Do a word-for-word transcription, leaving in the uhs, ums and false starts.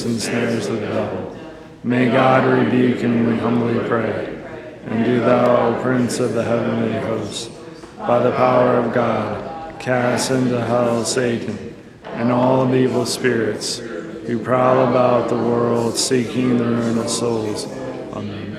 tricks and snares of the devil. May God rebuke him, we humbly pray. And do thou, O Prince of the heavenly host, by the power of God, cast into hell Satan and all the evil spirits who prowl about the world seeking the ruin of souls. Amen.